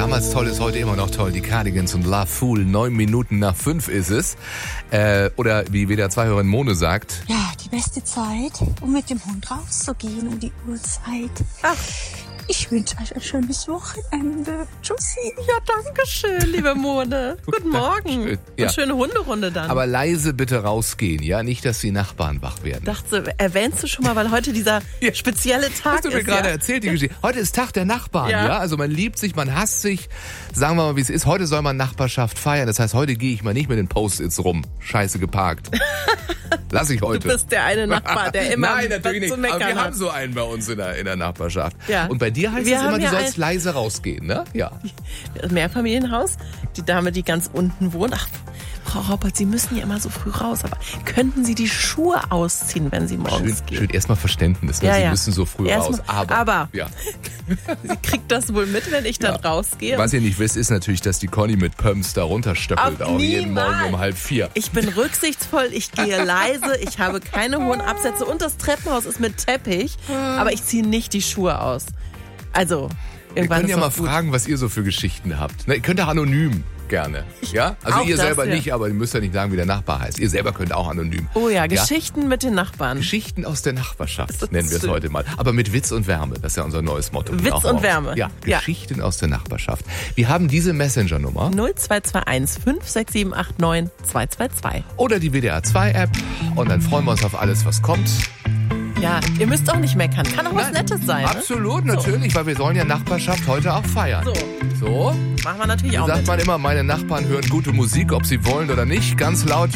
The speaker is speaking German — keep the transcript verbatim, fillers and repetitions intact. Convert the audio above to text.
damals toll, ist heute immer noch toll. Die Cardigans und Love Fool. Neun Minuten nach fünf ist es. Äh, oder wie W D R zwei-Hörerin Mone sagt. Ja, die beste Zeit, um mit dem Hund rauszugehen um die Uhrzeit. Ach. Ich wünsche euch ein schönes Wochenende. Tschüssi. Ja, danke schön, liebe Mone. Guten Morgen. Schön. Ja. Und schöne Hunderunde dann. Aber leise bitte rausgehen, ja? Nicht, dass die Nachbarn wach werden. Dachte, erwähnst du schon mal, weil heute dieser ja. spezielle Tag Hast du mir ist. gerade ja? erzählt, die Geschichte. Heute ist Tag der Nachbarn, ja. Ja. ja? Also man liebt sich, man hasst sich. Sagen wir mal, wie es ist. Heute soll man Nachbarschaft feiern. Das heißt, heute gehe ich mal nicht mit den Post-its rum. Scheiße geparkt. Lass ich heute. Du bist der eine Nachbar, der immer Nein, natürlich was zu nicht. Aber meckern wir hat. haben so einen bei uns in der, in der Nachbarschaft. Ja. Und bei dir heißt Wir es immer, haben du ja sollst ein- leise rausgehen, ne? Ja. Mehrfamilienhaus, die Dame, die ganz unten wohnt. Ach, Frau Raupert, Sie müssen ja immer so früh raus, aber könnten Sie die Schuhe ausziehen, wenn Sie morgens Schön, gehen? schön erstmal Verständnis, ne? Ja, Sie ja. müssen so früh Erstmal- raus. Aber, aber- ja. Sie kriegt das wohl mit, wenn ich dann Ja. rausgehe. Was ihr nicht wisst, ist natürlich, dass die Conny mit Pumps da runterstöppelt, Auf auch jeden niemals. Morgen um halb vier. Ich bin rücksichtsvoll, ich gehe leise, ich habe keine hohen Absätze und das Treppenhaus ist mit Teppich, aber ich ziehe nicht die Schuhe aus. Also, Ihr irgendwann könnt ja ist mal doch gut. fragen, was ihr so für Geschichten habt. Ne, ihr könnt auch anonym gerne. Ja? Also Auch ihr das, selber ja. nicht, aber ihr müsst ja nicht sagen, wie der Nachbar heißt. Ihr selber könnt auch anonym. Oh ja, Geschichten mit den Nachbarn. Geschichten aus der Nachbarschaft, Das ist nennen wir es schön. heute mal. Aber mit Witz und Wärme, das ist ja unser neues Motto. Witz Auch und morgens. Wärme. Ja, Ja. Geschichten aus der Nachbarschaft. Wir haben diese Messenger-Nummer null zwei zwei eins fünf sechs sieben acht neun zwei zwei zwei. oder die W D R zwei App und dann freuen wir uns auf alles, was kommt. Ja, ihr müsst auch nicht meckern. Kann auch was Nein, Nettes sein. Ne? Absolut, natürlich, weil wir sollen ja Nachbarschaft heute auch feiern. So. So, Machen wir natürlich da auch sagt mit. man immer, meine Nachbarn hören gute Musik, ob sie wollen oder nicht. Ganz laut